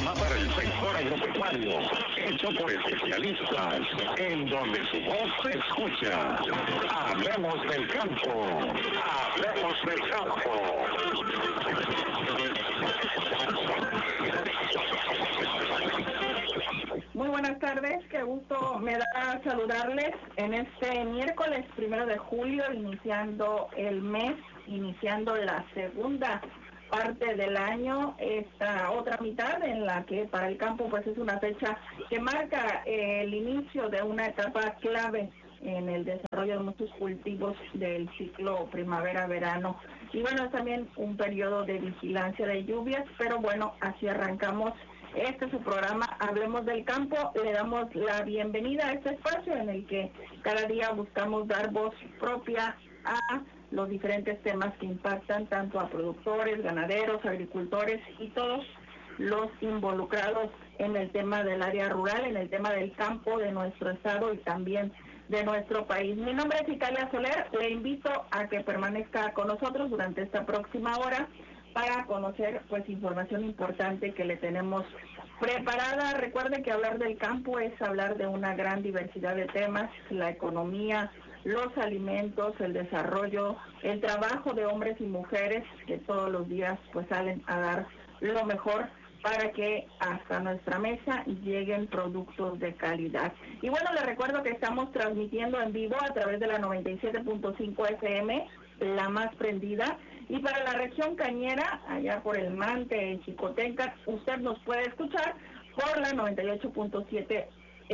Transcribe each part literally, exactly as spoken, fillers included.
programa para el sector agropecuario, hecho por especialistas, en donde su voz se escucha. Hablemos del campo. Hablemos del campo. Muy buenas tardes, qué gusto me da saludarles en este miércoles primero de julio, iniciando el mes, iniciando la segunda parte del año, esta otra mitad en la que para el campo pues es una fecha que marca eh, el inicio de una etapa clave en el desarrollo de muchos cultivos del ciclo primavera-verano. Y bueno, es también un periodo de vigilancia de lluvias, pero bueno, así arrancamos. Este es su programa Hablemos del Campo. Le damos la bienvenida a este espacio en el que cada día buscamos dar voz propia a los diferentes temas que impactan tanto a productores, ganaderos, agricultores y todos los involucrados en el tema del área rural, en el tema del campo de nuestro estado y también de nuestro país. Mi nombre es Italia Soler, le invito a que permanezca con nosotros durante esta próxima hora para conocer pues información importante que le tenemos preparada. Recuerde que hablar del campo es hablar de una gran diversidad de temas, la economía, los alimentos, el desarrollo, el trabajo de hombres y mujeres que todos los días pues salen a dar lo mejor para que hasta nuestra mesa lleguen productos de calidad. Y bueno, les recuerdo que estamos transmitiendo en vivo a través de la noventa y siete punto cinco F M, la más prendida, y para la región cañera, allá por el Mante, en Xicotenca, usted nos puede escuchar por la noventa y ocho punto siete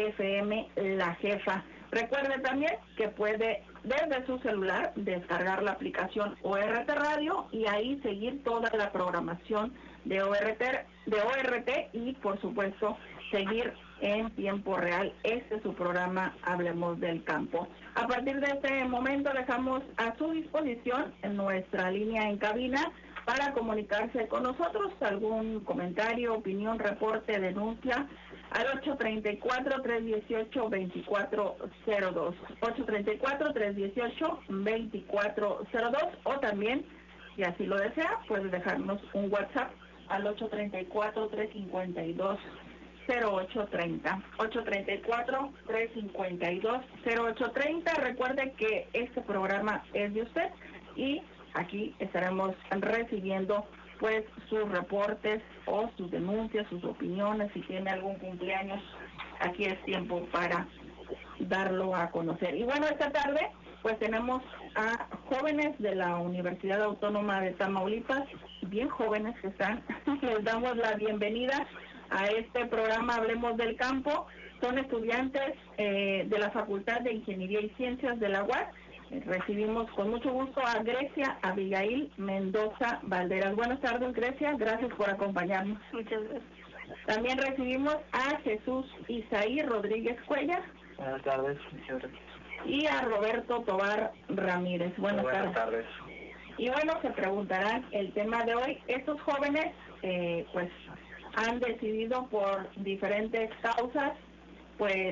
F M, La Jefa. Recuerde también que puede desde su celular descargar la aplicación O R T Radio y ahí seguir toda la programación de O R T, de O R T y por supuesto seguir en tiempo real. Este es su programa Hablemos del Campo. A partir de este momento dejamos a su disposición en nuestra línea en cabina para comunicarse con nosotros, algún comentario, opinión, reporte, denuncia, al ocho treinta y cuatro, trescientos dieciocho, veinticuatro cero dos, ocho treinta y cuatro, trescientos dieciocho, veinticuatro cero dos, o también, si así lo desea, puede dejarnos un WhatsApp al ocho treinta y cuatro, trescientos cincuenta y dos, cero ocho treinta, ocho treinta y cuatro, trescientos cincuenta y dos, cero ocho treinta. Recuerde que este programa es de usted y aquí estaremos recibiendo pues sus reportes o sus denuncias, sus opiniones. Si tiene algún cumpleaños, aquí es tiempo para darlo a conocer. Y bueno, esta tarde pues tenemos a jóvenes de la Universidad Autónoma de Tamaulipas, bien jóvenes que están. Les damos la bienvenida a este programa Hablemos del Campo. Son estudiantes eh, de la Facultad de Ingeniería y Ciencias de la U A S. Recibimos con mucho gusto a Grecia Abigail Mendoza Valderas. Buenas tardes, Grecia, gracias por acompañarnos. Muchas gracias. También recibimos a Jesús Isaí Rodríguez Cuellar. Buenas tardes, muchas gracias. Y a Roberto Tobar Ramírez. Buenas, Buenas tardes. tardes. Y bueno, se preguntarán el tema de hoy. Estos jóvenes, eh, pues, han decidido por diferentes causas, pues,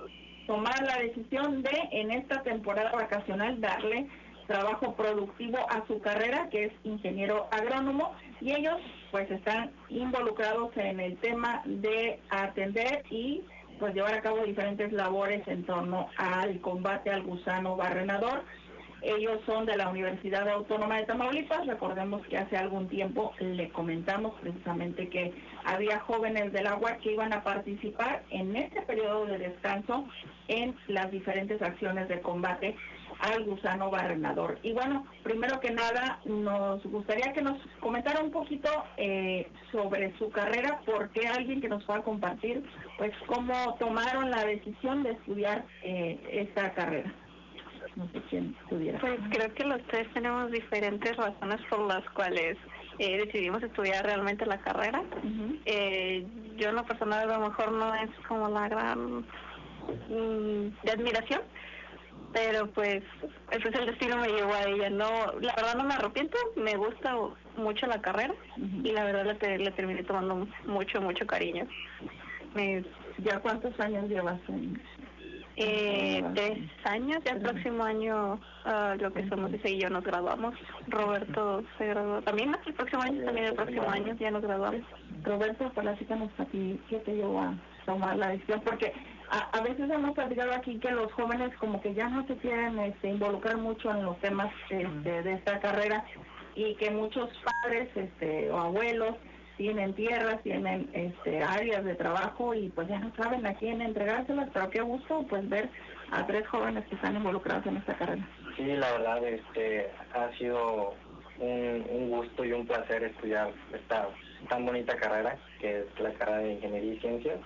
tomar la decisión de, en esta temporada vacacional, darle trabajo productivo a su carrera, que es ingeniero agrónomo, y ellos, pues, están involucrados en el tema de atender y, pues, llevar a cabo diferentes labores en torno al combate al gusano barrenador. Ellos son de la Universidad Autónoma de Tamaulipas. Recordemos que hace algún tiempo le comentamos precisamente que había jóvenes del agua que iban a participar en este periodo de descanso en las diferentes acciones de combate al gusano barrenador. Y bueno, primero que nada, nos gustaría que nos comentara un poquito eh, sobre su carrera, porque alguien que nos pueda compartir, pues, cómo tomaron la decisión de estudiar eh, esta carrera. No sé quién estudiara. Pues creo que los tres tenemos diferentes razones por las cuales eh, decidimos estudiar realmente la carrera. Uh-huh. eh, yo en lo personal a lo mejor no es como la gran mm, de admiración, pero pues ese es el destino, me llevó a ella. No, la verdad no me arrepiento, me gusta mucho la carrera. Uh-huh. Y la verdad le, le terminé tomando mucho, mucho cariño. Me, ¿Ya cuántos años llevas en...? Eh, tres años, ya el próximo año uh, lo que somos Dice y yo nos graduamos. Roberto se graduó también, ¿no? El próximo año, también el próximo año ya nos graduamos. Roberto, platícanos a ti, ¿qué te llevó a tomar la decisión? Porque a, a veces hemos platicado aquí que los jóvenes como que ya no se quieren este, involucrar mucho en los temas este, de esta carrera, y que muchos padres este, o abuelos tienen tierras, tienen este, áreas de trabajo y pues ya no saben a quién entregárselas, pero qué gusto pues ver a tres jóvenes que están involucrados en esta carrera. Sí, la verdad este ha sido un, un gusto y un placer estudiar esta tan bonita carrera que es la carrera de Ingeniería y Ciencias.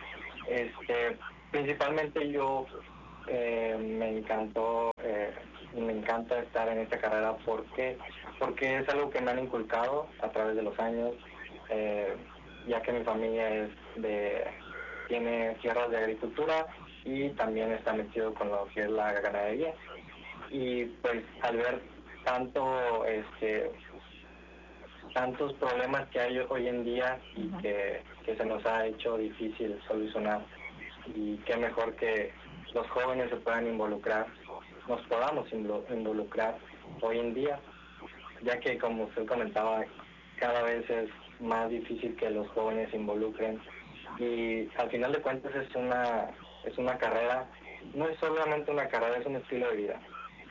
Este, principalmente yo eh, me encantó eh, y me encanta estar en esta carrera porque porque es algo que me han inculcado a través de los años. Eh, ya que mi familia es de tiene tierras de agricultura y también está metido con lo que es la ganadería, y pues al ver tanto este tantos problemas que hay hoy en día y que, que se nos ha hecho difícil solucionar, y qué mejor que los jóvenes se puedan involucrar, nos podamos involucrar hoy en día, ya que como usted comentaba, cada vez es más difícil que los jóvenes se involucren, y al final de cuentas es una es una carrera, no es solamente una carrera, es un estilo de vida,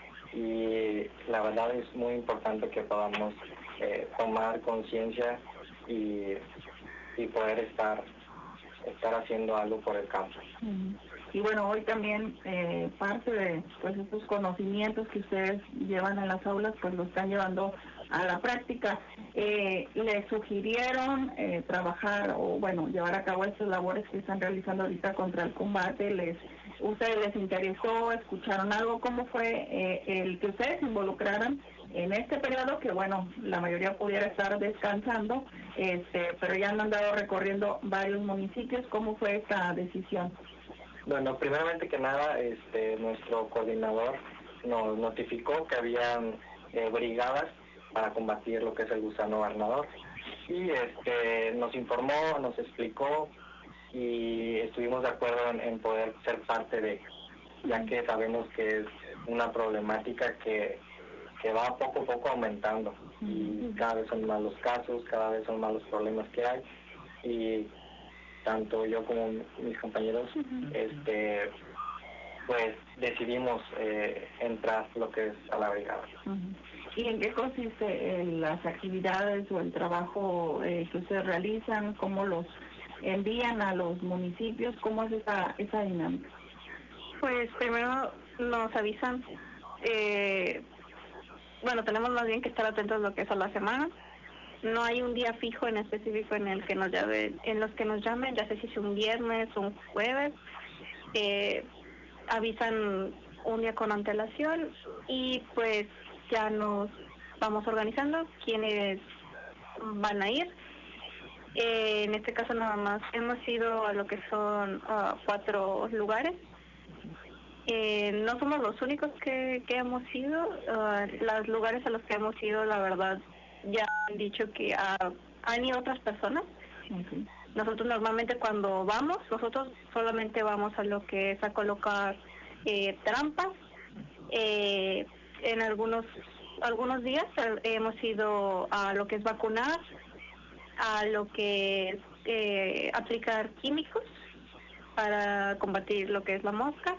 y la verdad es muy importante que podamos eh, tomar conciencia y, y poder estar estar haciendo algo por el campo. Y bueno, hoy también eh, parte de pues estos conocimientos que ustedes llevan en las aulas, pues lo están llevando a la práctica. Eh, ¿Les sugirieron eh, trabajar o, bueno, llevar a cabo estas labores que están realizando ahorita contra el combate? ¿Les, ¿Ustedes les interesó? ¿Escucharon algo? ¿Cómo fue eh, el que ustedes se involucraran en este periodo que, bueno, la mayoría pudiera estar descansando, este, pero ya han andado recorriendo varios municipios? ¿Cómo fue esta decisión? Bueno, primeramente que nada, este, nuestro coordinador nos notificó que habían eh, brigadas para combatir lo que es el gusano barrenador, y este, nos informó, nos explicó, y estuvimos de acuerdo en, en poder ser parte de, ya que sabemos que es una problemática que, que va poco a poco aumentando, y cada vez son más los casos, cada vez son más los problemas que hay, y tanto yo como mis compañeros, uh-huh. este, pues decidimos eh, entrar lo que es a la brigada. Uh-huh. ¿Y en qué consiste en las actividades o el trabajo eh, que ustedes realizan? ¿Cómo los envían a los municipios? ¿Cómo es esa, esa dinámica? Pues primero nos avisan, eh, bueno, tenemos más bien que estar atentos a lo que es a la semana. No hay un día fijo en específico en el que nos llamen, en los que nos llamen, ya sé si es un viernes o un jueves, eh, avisan un día con antelación, y pues ya nos vamos organizando quiénes van a ir. Eh, en este caso nada más hemos ido a lo que son uh, cuatro lugares. Eh, no somos los únicos que, que hemos ido. Uh, los lugares a los que hemos ido, la verdad, ya han dicho que uh, han ido otras personas. Uh-huh. Nosotros normalmente cuando vamos, nosotros solamente vamos a lo que es a colocar eh, trampas. Eh, en algunos algunos días eh, hemos ido a lo que es vacunar, a lo que es eh, aplicar químicos para combatir lo que es la mosca,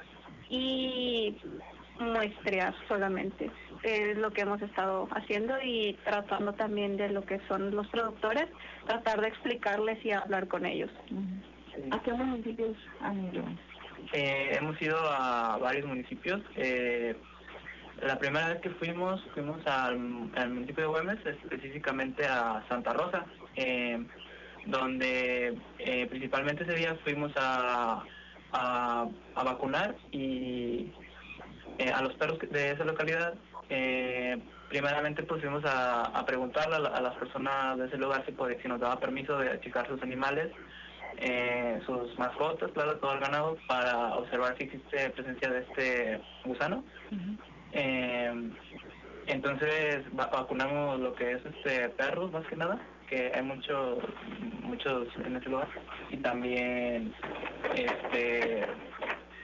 y muestrear solamente. Es lo que hemos estado haciendo, y tratando también de lo que son los productores, tratar de explicarles y hablar con ellos. Uh-huh. ¿A qué municipios han ido? Eh, hemos ido a varios municipios. Eh, la primera vez que fuimos, fuimos al, al municipio de Güemes, específicamente a Santa Rosa, eh, donde eh, principalmente ese día fuimos a, a, a vacunar y eh, a los perros de esa localidad. Eh, primeramente pues fuimos a, a preguntarle a, la, a las personas de ese lugar si, podía, si nos daba permiso de checar sus animales, eh, sus mascotas, claro, todo el ganado, para observar si existe presencia de este gusano. Uh-huh. Eh, entonces va, vacunamos lo que es este perros, más que nada, que hay muchos muchos en ese lugar, y también este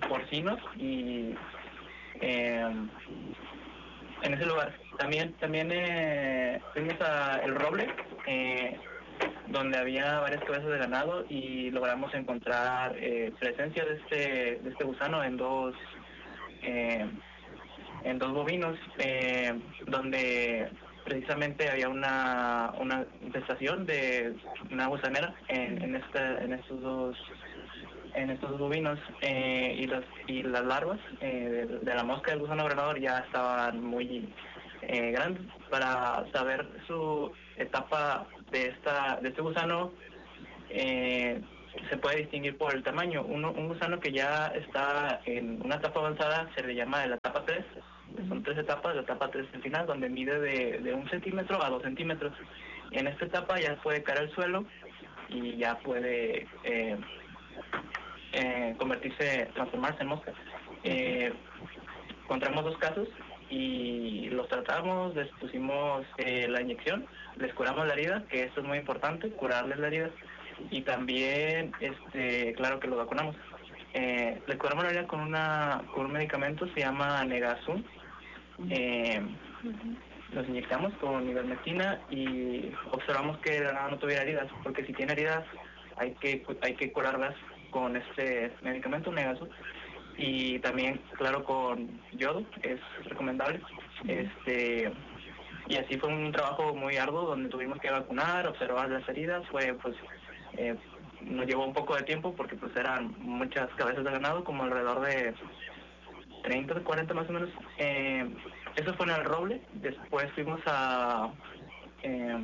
porcinos y eh, en ese lugar. También también eh, fuimos a El Roble, eh, donde había varias cabezas de ganado y logramos encontrar eh, presencia de este de este gusano en dos eh, en dos bovinos, eh, donde precisamente había una una infestación de una gusanera en en esta en estos dos en estos dos bovinos, eh, y las y las larvas eh, de, de la mosca del gusano granador ya estaban muy eh, grandes. Para saber su etapa de esta de este gusano, eh, se puede distinguir por el tamaño. Uno, un gusano que ya está en una etapa avanzada se le llama de la etapa tres. Son tres etapas, la etapa tres al final, donde mide de, de un centímetro a dos centímetros. En esta etapa ya puede caer al suelo y ya puede eh, eh, convertirse, transformarse en mosca. Eh, encontramos dos casos y los tratamos, les pusimos eh, la inyección, les curamos la herida, que esto es muy importante, curarles la herida, y también, este, claro que lo vacunamos. Eh, les curamos la herida con una con un medicamento, se llama Negazun. Eh, los inyectamos con ivermectina y observamos que el ganado no tuviera heridas, porque si tiene heridas hay que hay que curarlas con este medicamento Negazun. Y también, claro, con yodo es recomendable. Este y así fue un trabajo muy arduo donde tuvimos que vacunar, observar las heridas. Fue pues eh, nos llevó un poco de tiempo porque pues eran muchas cabezas de ganado, como alrededor de treinta, cuarenta más o menos. Eh, eso fue en El Roble. Después fuimos a eh,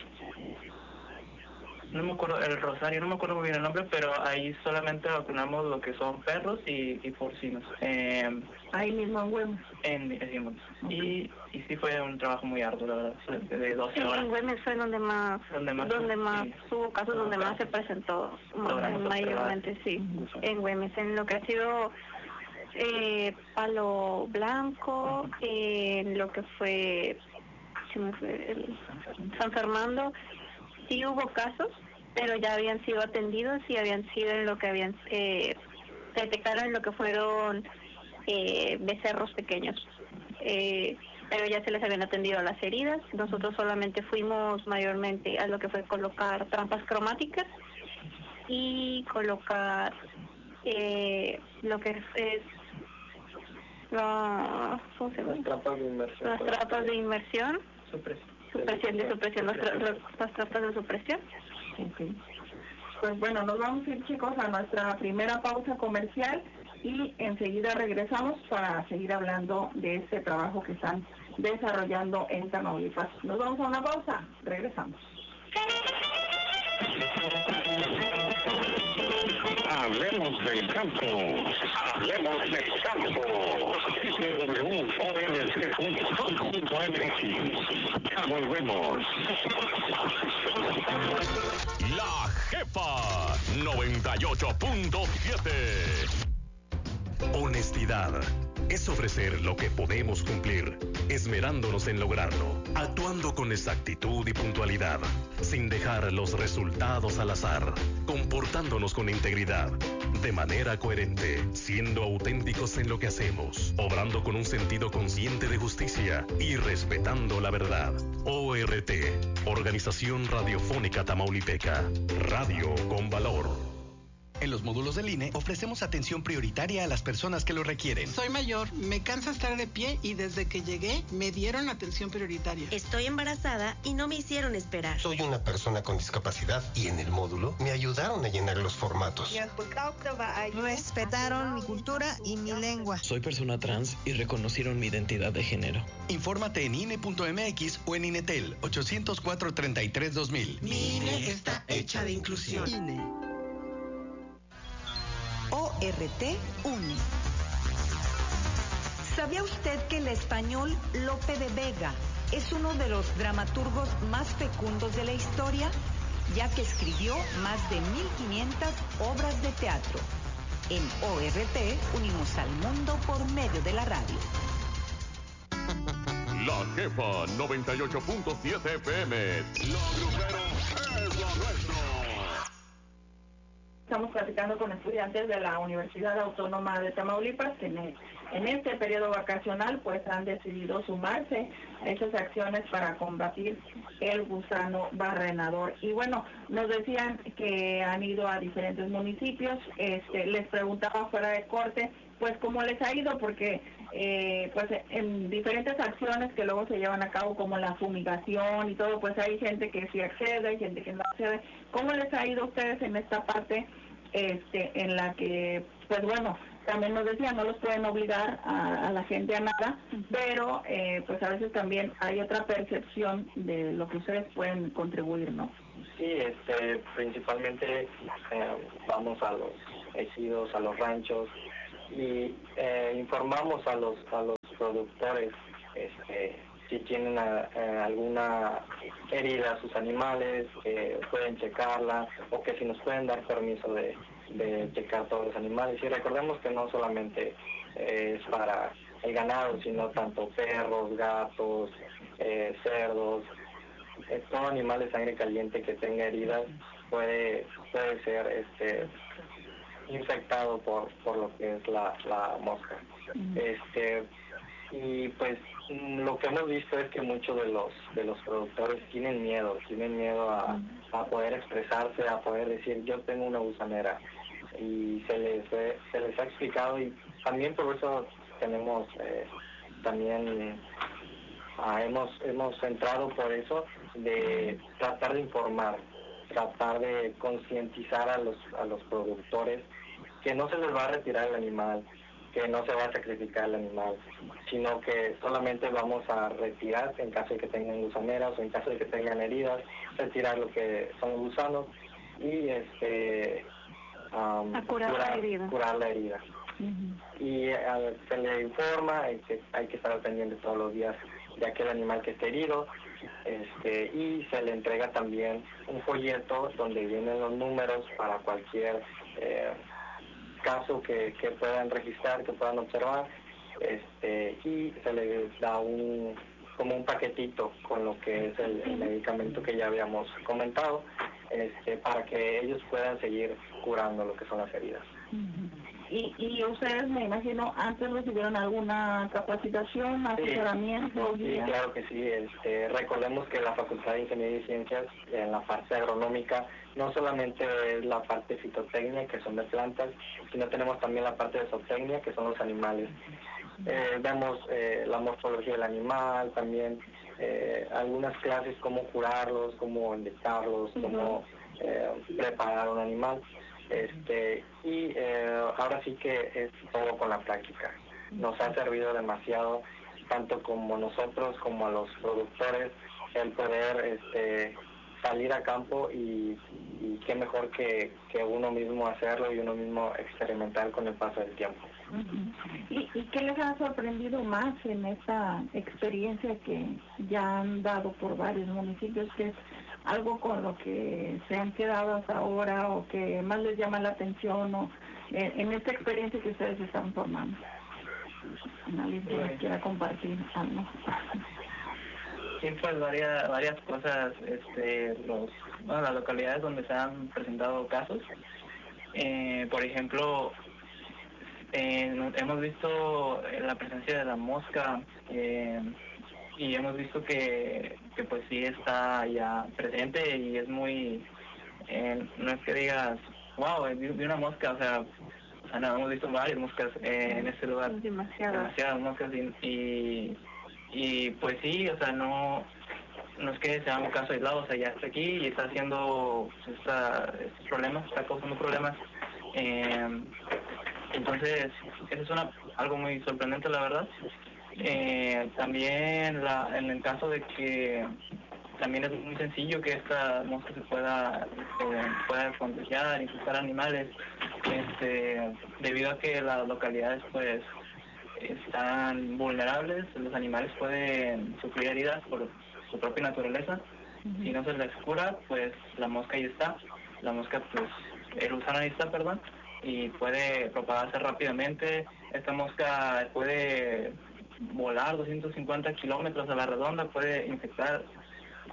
no me acuerdo, el Rosario, no me acuerdo muy bien el nombre, pero ahí solamente vacunamos lo que son perros y, y porcinos. Eh, ahí mismo en Güemes. En, en Güemes. Y, y sí fue un trabajo muy arduo, la verdad, de, de doce sí, horas. En Güemes fue donde más, donde más, donde más sí. hubo casos, donde más se presentó, mayormente, sí, en Güemes, en lo que ha sido eh, Palo Blanco, en lo que fue, se me fue el, San Fernando. Sí hubo casos, pero ya habían sido atendidos y habían sido en lo que habían eh, detectaron lo que fueron eh, becerros pequeños, eh, pero ya se les habían atendido las heridas. Nosotros solamente fuimos mayormente a lo que fue colocar trampas cromáticas y colocar eh, lo que es, es la, ¿cómo se llama? Las trampas de inmersión. Las trampas de inmersión. Supresión. Supresión de supresión, las, tra las trampas de supresión. Okay. Pues bueno, nos vamos a ir, chicos, a nuestra primera pausa comercial y enseguida regresamos para seguir hablando de este trabajo que están desarrollando en Tamaulipas. Nos vamos a una pausa, regresamos. Hablemos del campo, hablemos del campo. W O N C punto M X. Ya volvemos. La Jefa noventa y ocho punto siete. Honestidad es ofrecer lo que podemos cumplir, esmerándonos en lograrlo, actuando con exactitud y puntualidad, sin dejar los resultados al azar, comportándonos con integridad, de manera coherente, siendo auténticos en lo que hacemos, obrando con un sentido consciente de justicia y respetando la verdad. O R T, Organización Radiofónica Tamaulipeca, Radio con Valor. En los módulos del I N E ofrecemos atención prioritaria a las personas que lo requieren. Soy mayor, me cansa estar de pie y desde que llegué me dieron atención prioritaria. Estoy embarazada y no me hicieron esperar. Soy una persona con discapacidad y en el módulo me ayudaron a llenar los formatos. Respetaron mi cultura y mi lengua. Soy persona trans y reconocieron mi identidad de género. Infórmate en I N E punto M X o en INETEL ochocientos cuatro, treinta y tres, dos mil. Mi I N E está hecha de inclusión. I N E. O R T UNE. ¿Sabía usted que el español Lope de Vega es uno de los dramaturgos más fecundos de la historia, ya que escribió más de mil quinientas obras de teatro? En O R T unimos al mundo por medio de la radio. La Jefa noventa y ocho punto siete F M. Lo grupero es lo nuestro. estamos platicando con estudiantes de la Universidad Autónoma de Tamaulipas que en, en este periodo vacacional pues han decidido sumarse a esas acciones para combatir el gusano barrenador. Y bueno, nos decían que han ido a diferentes municipios. Este, les preguntaba fuera de corte pues cómo les ha ido, porque eh, pues en diferentes acciones que luego se llevan a cabo, como la fumigación y todo, pues hay gente que sí accede, hay gente que no accede. ¿Cómo les ha ido a ustedes en esta parte este en la que, pues bueno, también nos decían, no los pueden obligar a, a la gente a nada, pero eh, pues a veces también hay otra percepción de lo que ustedes pueden contribuir, ¿no? Sí, este, principalmente eh, vamos a los ejidos, a los ranchos, y eh, informamos a los a los productores este, si tienen a, a alguna herida a sus animales, que pueden checarla, o que si nos pueden dar permiso de, de checar todos los animales. Y recordemos que no solamente eh, es para el ganado, sino tanto perros, gatos, eh, cerdos, eh, todo animal de sangre caliente que tenga heridas puede puede ser este infectado por por lo que es la, la mosca. Mm. Este y pues lo que hemos visto es que muchos de los de los productores tienen miedo, tienen miedo a, a poder expresarse, a poder decir yo tengo una gusanera, y se les se les ha explicado, y también por eso tenemos eh, también ah, hemos hemos entrado por eso de tratar de informar, tratar de concientizar a los a los productores que no se les va a retirar el animal, que no se va a sacrificar el animal, sino que solamente vamos a retirar en caso de que tengan gusaneras o en caso de que tengan heridas, retirar lo que son gusanos y este um, a curar, curar la herida. Curar la herida. Uh-huh. Y uh, se le informa hay que hay que estar pendiente todos los días de aquel animal que esté herido. Este, y se le entrega también un folleto donde vienen los números para cualquier eh, caso que, que puedan registrar, que puedan observar, este, y se les da un como un paquetito con lo que es el, el medicamento que ya habíamos comentado, este, para que ellos puedan seguir curando lo que son las heridas. Y, y ustedes, me imagino, antes recibieron alguna capacitación, asesoramiento. Sí, sí, claro que sí. Este, recordemos que la Facultad de Ingeniería y Ciencias, en la parte agronómica, no solamente es la parte fitotecnia, que son de plantas, sino tenemos también la parte de zootecnia, que son los animales. Eh, vemos eh, la morfología del animal, también eh, algunas clases, cómo curarlos, cómo inyectarlos, cómo eh, preparar un animal. Este y eh, ahora sí que es todo con la práctica. Nos ha servido demasiado, tanto como nosotros como a los productores, el poder este salir a campo y, y qué mejor que, que uno mismo hacerlo y uno mismo experimentar con el paso del tiempo. Uh-huh. ¿Y, ¿Y qué les ha sorprendido más en esta experiencia que ya han dado por varios municipios, que es algo con lo que se han quedado hasta ahora o que más les llama la atención o en, en esta experiencia que ustedes están formando? ¿Alguien que les quiera compartir algo? Sí, pues varias, varias cosas, este, los, bueno, las localidades donde se han presentado casos, eh, por ejemplo, eh, hemos visto la presencia de la mosca, eh, y hemos visto que, que pues sí está ya presente y es muy, eh, no es que digas, wow, vi, vi una mosca, o sea, o sea no, hemos visto varias moscas eh, en ese lugar, demasiadas, demasiadas moscas y, y y pues sí, o sea, no no es que sea un caso aislado, o sea, ya está aquí y está haciendo esta, estos problemas, está causando problemas. Eh, entonces, eso es una, algo muy sorprendente, la verdad. Eh, también la, en el caso de que también es muy sencillo que esta mosca se pueda eh, pueda contagiar, infectar animales, este, debido a que las localidades pues están vulnerables, los animales pueden sufrir heridas por su propia naturaleza. Uh-huh. Si no se les cura, pues la mosca ahí está, la mosca pues, el gusano ahí está, perdón, y puede propagarse rápidamente. Esta mosca puede volar doscientos cincuenta kilómetros a la redonda, puede infectar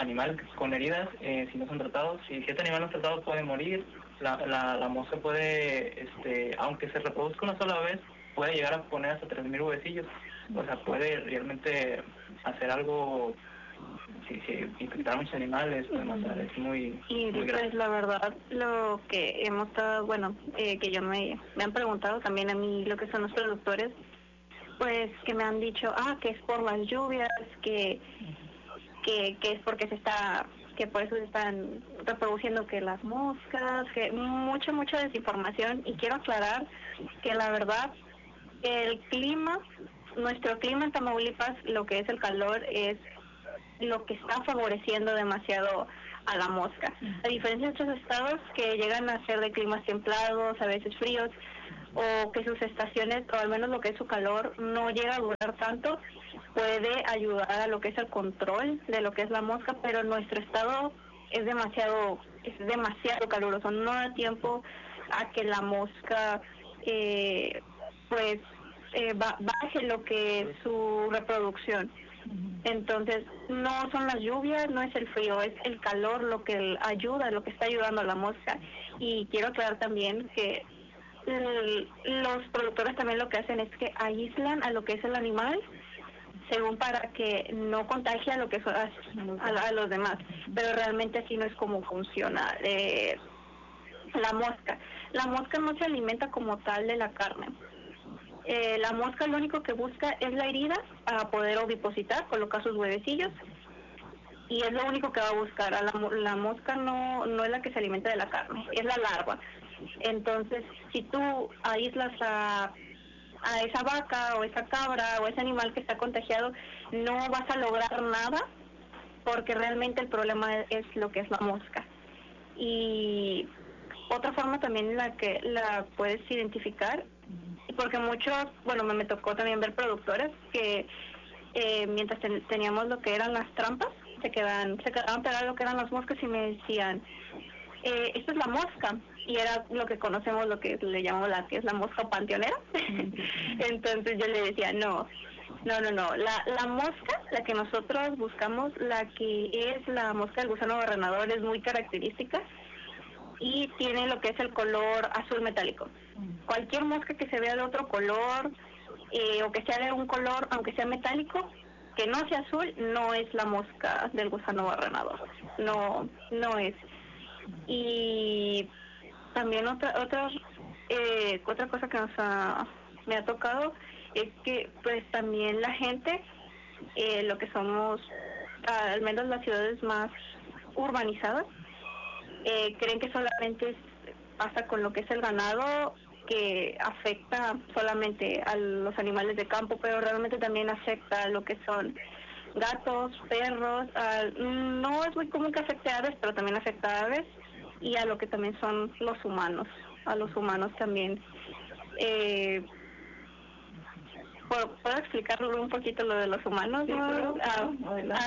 animales con heridas, eh, si no son tratados, si este animal no es tratado puede morir. La, la, la mosca puede, este, aunque se reproduzca una sola vez, puede llegar a poner hasta tres mil huevecillos. O sea, puede realmente hacer algo, si, si infectar a muchos animales, podemos hacer, es muy, y muy pues grave. la verdad, lo que hemos estado, bueno, eh, que yo me, me han preguntado también a mí, lo que son los productores, pues que me han dicho, ah, que es por las lluvias, que, que, que es porque se está, que por eso se están reproduciendo que las moscas, que mucha, mucha desinformación, y quiero aclarar que la verdad, el clima, nuestro clima en Tamaulipas, lo que es el calor, es lo que está favoreciendo demasiado a la mosca. A diferencia de otros estados que llegan a ser de climas templados, a veces fríos, o que sus estaciones, o al menos lo que es su calor, no llega a durar tanto, puede ayudar a lo que es el control de lo que es la mosca, pero nuestro estado es demasiado, es demasiado caluroso, no da tiempo a que la mosca eh, pues eh, ba- baje lo que es su reproducción. Entonces, no son las lluvias, no es el frío, es el calor lo que ayuda, lo que está ayudando a la mosca. Y quiero aclarar también que el, los productores también lo que hacen es que aíslan a lo que es el animal, según para que no contagie a lo que son, a, a, a los demás. Pero realmente así no es como funciona eh, la mosca. La mosca no se alimenta como tal de la carne. Eh, la mosca lo único que busca es la herida para poder ovipositar, colocar sus huevecillos, y es lo único que va a buscar. A la, la mosca no, no es la que se alimenta de la carne, es la larva. Entonces, si tú aíslas a, a esa vaca o esa cabra o ese animal que está contagiado, no vas a lograr nada, porque realmente el problema es, es lo que es la mosca. Y otra forma también en la que la puedes identificar, porque muchos, bueno, me, me tocó también ver productores que eh, mientras ten, teníamos lo que eran las trampas, se quedaban, se quedaban pegadas lo que eran las moscas y me decían, eh, esta es la mosca, y era lo que conocemos, lo que le llamamos la que es la mosca panteonera. Entonces yo le decía, no, no, no, no, la, la mosca, la que nosotros buscamos, la que es la mosca del gusano barrenador, es muy característica y tiene lo que es el color azul metálico. Cualquier mosca que se vea de otro color eh, o que sea de un color, aunque sea metálico, que no sea azul, no es la mosca del gusano barrenador. No, no es. Y también otra otra eh, otra cosa que nos ha, me ha tocado es que pues también la gente, eh, lo que somos, al menos las ciudades más urbanizadas, eh, creen que solamente pasa con lo que es el ganado, que afecta solamente a los animales de campo, pero realmente también afecta a lo que son gatos, perros, a, no es muy común que afecte a aves, pero también afecta a aves, y a lo que también son los humanos, a los humanos también. Eh, ¿puedo, ¿Puedo explicarlo un poquito lo de los humanos? Sí, ¿no? Ah, ah,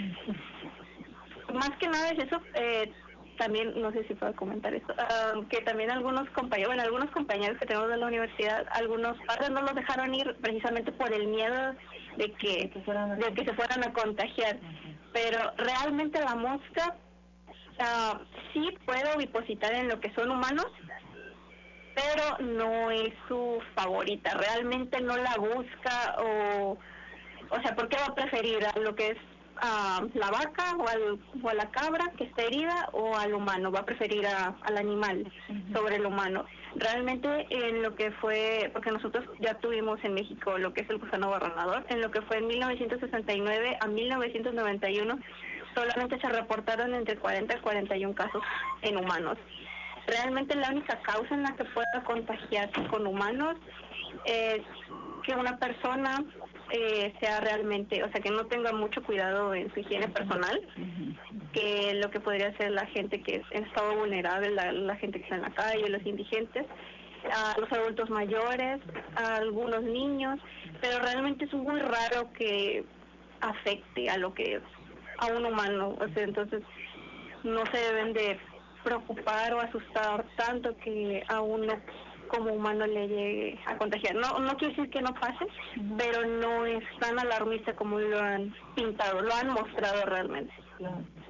más que nada es eso, eh, también, no sé si puedo comentar esto, uh, que también algunos compañeros, bueno, algunos compañeros que tenemos de la universidad, algunos padres no los dejaron ir precisamente por el miedo de que, de que se fueran a contagiar. Pero realmente la mosca uh, sí puede ovipositar en lo que son humanos, pero no es su favorita, realmente no la busca, o, o sea, ¿por qué va a preferir a lo que es a la vaca o, al, o a la cabra que está herida, o al humano? Va a preferir a, al animal sobre el humano. Realmente en lo que fue, porque nosotros ya tuvimos en México lo que es el gusano barrenador, en lo que fue en mil novecientos sesenta y nueve a mil novecientos noventa y uno, solamente se reportaron entre cuarenta y cuarenta y uno casos en humanos. Realmente la única causa en la que pueda contagiarse con humanos es que una persona eh, sea realmente, o sea, que no tenga mucho cuidado en su higiene personal, que lo que podría ser la gente que es en estado vulnerable, la, la gente que está en la calle, los indigentes, a los adultos mayores, a algunos niños, pero realmente es muy raro que afecte a lo que es a un humano. O sea, entonces no se deben de preocupar o asustar tanto que a uno como humano le llegue a contagiar. No no quiere decir que no pase, uh-huh. pero no es tan alarmista como lo han pintado, lo han mostrado realmente. Claro.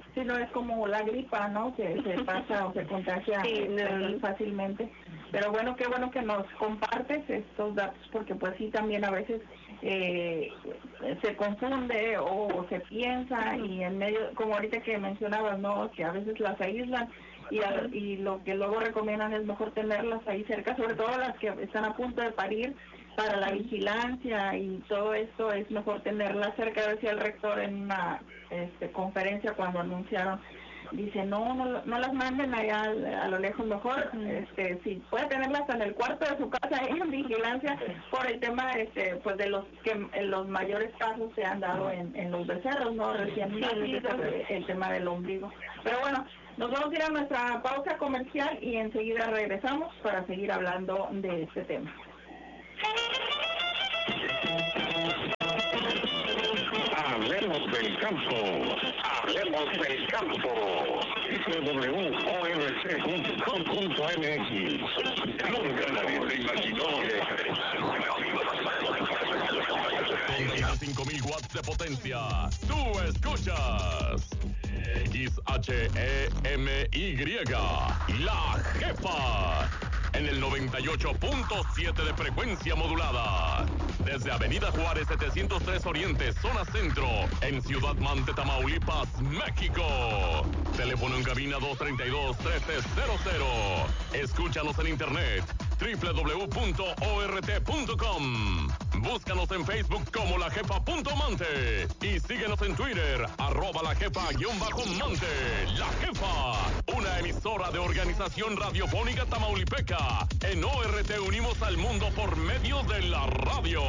si no es como la gripa, ¿no? Que se pasa o se contagia sí, no. fácilmente. Pero bueno, qué bueno que nos compartes estos datos, porque pues sí, también a veces eh, se confunde o, o se piensa, y en medio, como ahorita que mencionabas, ¿no? Que a veces las aíslan, y, a, y lo que luego recomiendan es mejor tenerlas ahí cerca, sobre todo las que están a punto de parir, para la vigilancia y todo esto es mejor tenerlas cerca. Decía el rector en una este, conferencia cuando anunciaron, dice, no, no, no las manden allá a, a lo lejos, mejor, este, si puede tenerlas en el cuarto de su casa en vigilancia, por el tema este, pues de los que en los mayores casos se han dado en, en los becerros, ¿no? Recién nacidos, el tema del ombligo. Pero bueno, nos vamos a ir a nuestra pausa comercial y enseguida regresamos para seguir hablando de este tema. Hablemos del campo, hablemos del campo. doble u doble u punto o r c punto com punto m x. Nunca nadie se imaginó que... Con cinco mil watts de potencia, tú escuchas X H E M Y, La Jefa, en el noventa y ocho punto siete de frecuencia modulada. Desde Avenida Juárez setecientos tres Oriente, zona centro, en Ciudad Mante, Tamaulipas, México. Teléfono en cabina dos treinta y dos, trece cero cero. Escúchanos en internet, doble u doble u doble u punto o r t punto com. Búscanos en Facebook como La Jefa punto Mante. Y síguenos en Twitter, arroba La Jefa guión bajo Mante. La Jefa, una emisora de Organización Radiofónica Tamaulipeca. En O R T unimos al mundo por medio de la radio.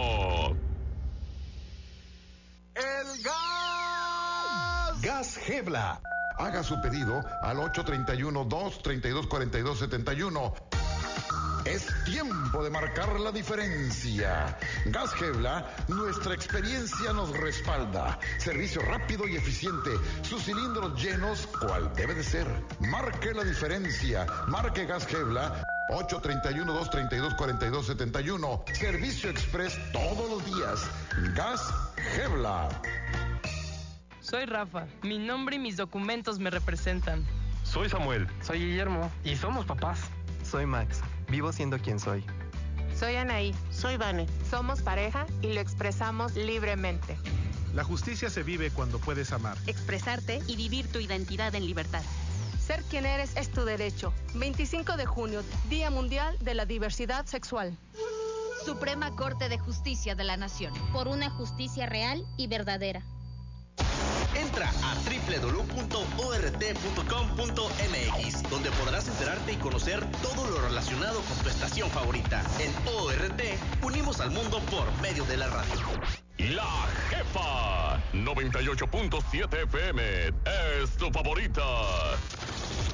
El gas. Gas Gebla. Haga su pedido al ocho treinta y uno, dos treinta y dos, cuarenta y dos setenta y uno. Es tiempo de marcar la diferencia. Gas Gebla, nuestra experiencia nos respalda. Servicio rápido y eficiente. Sus cilindros llenos, cual debe de ser. Marque la diferencia. Marque Gas Gebla. ocho treinta y uno, dos treinta y dos, cuarenta y dos setenta y uno. Servicio express todos los días. Gas Gebla. Soy Rafa. Mi nombre y mis documentos me representan. Soy Samuel. Soy Guillermo. Y somos papás. Soy Max. Vivo siendo quien soy. Soy Anaí. Soy Vane. Somos pareja y lo expresamos libremente. La justicia se vive cuando puedes amar, expresarte y vivir tu identidad en libertad. Ser quien eres es tu derecho. veinticinco de junio, Día Mundial de la Diversidad Sexual. Suprema Corte de Justicia de la Nación. Por una justicia real y verdadera. Entra a doble u doble u doble u punto o r t punto com punto m x, donde podrás enterarte y conocer todo lo relacionado con tu estación favorita. En O R T, unimos al mundo por medio de la radio. La Jefa, noventa y ocho punto siete F M, es tu favorita.